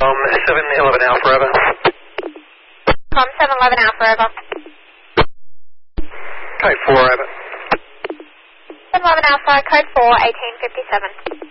711 Alpha, over. Com 711 Alpha, over. Code 4, over. 711 Alpha, code 4, 1857.